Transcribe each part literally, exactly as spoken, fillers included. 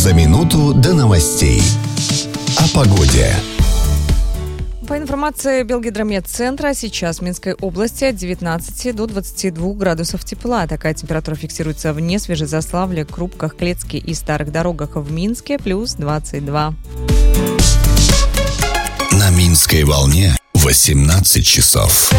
За минуту до новостей. О погоде. По информации Белгидромедцентра, сейчас в Минской области от девятнадцати до двадцати двух градусов тепла. Такая температура фиксируется в Несвежезаславле, Крупках, Клецке и Старых Дорогах. В Минске плюс двадцать два. На Минской волне восемнадцать часов.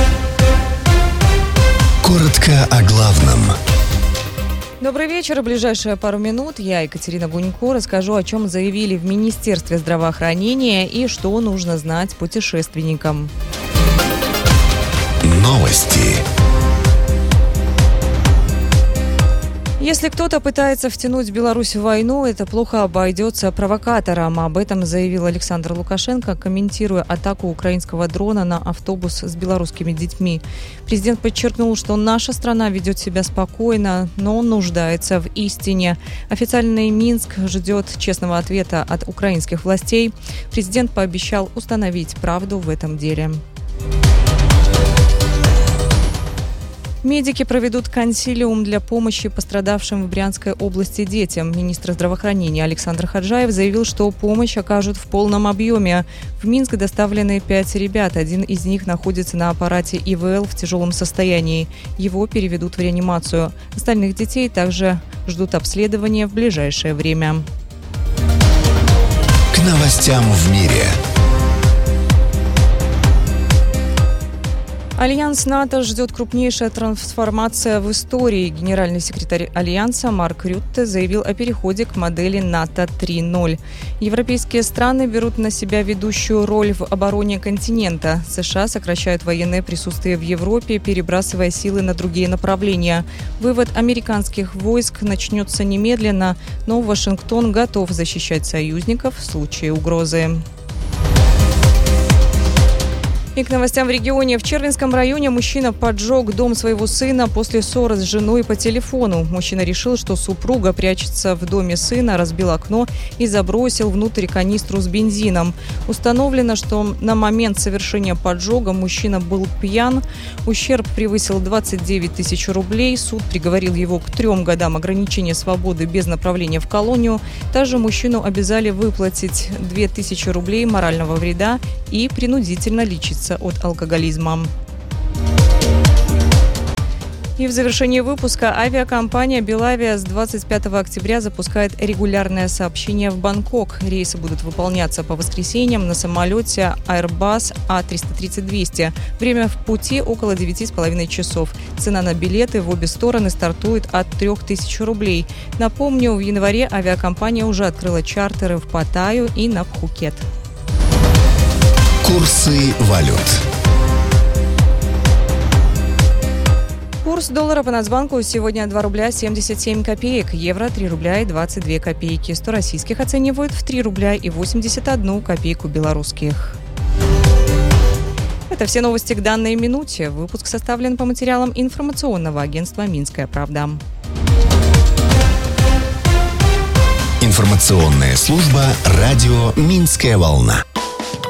Коротко о главном. Добрый вечер. В ближайшие пару минут я, Екатерина Гунько, расскажу, о чем заявили в Министерстве здравоохранения и что нужно знать путешественникам. Новости. Если кто-то пытается втянуть Беларусь в войну, это плохо обойдется провокаторам. Об этом заявил Александр Лукашенко, комментируя атаку украинского дрона на автобус с белорусскими детьми. Президент подчеркнул, что наша страна ведет себя спокойно, но нуждается в истине. Официальный Минск ждет честного ответа от украинских властей. Президент пообещал установить правду в этом деле. Медики проведут консилиум для помощи пострадавшим в Брянской области детям. Министр здравоохранения Александр Хаджаев заявил, что помощь окажут в полном объеме. В Минск доставлены пять ребят. Один из них находится на аппарате И В Л в тяжелом состоянии. Его переведут в реанимацию. Остальных детей также ждут обследования в ближайшее время. К новостям в мире. Альянс НАТО ждет крупнейшая трансформация в истории. Генеральный секретарь Альянса Марк Рютте заявил о переходе к модели НАТО три ноль. Европейские страны берут на себя ведущую роль в обороне континента. США сокращают военное присутствие в Европе, перебрасывая силы на другие направления. Вывод американских войск начнется немедленно, но Вашингтон готов защищать союзников в случае угрозы. И к новостям в регионе. В Червинском районе мужчина поджег дом своего сына после ссоры с женой по телефону. Мужчина решил, что супруга прячется в доме сына, разбил окно и забросил внутрь канистру с бензином. Установлено, что на момент совершения поджога мужчина был пьян. Ущерб превысил двадцать девять тысяч рублей. Суд приговорил его к трем годам ограничения свободы без направления в колонию. Также мужчину обязали выплатить две тысячи рублей морального вреда и принудительно лечиться от алкоголизма. И в завершении выпуска авиакомпания «Белавия» с двадцать пятого октября запускает регулярное сообщение в Бангкок. Рейсы будут выполняться по воскресеньям на самолете Airbus А триста тридцать двести. Время в пути около девяти с половиной часов. Цена на билеты в обе стороны стартует от трех тысяч рублей. Напомню, в январе авиакомпания уже открыла чартеры в Паттайю и на Пхукет. Курсы валют. Курс доллара по Нацбанку сегодня два рубля семьдесят семь копеек, евро три рубля и двадцать две копейки, сто российских оценивают в три рубля и восемьдесят одну копейку белорусских. Это все новости к данной минуте. Выпуск составлен по материалам информационного агентства «Минская правда». Информационная служба радио «Минская волна».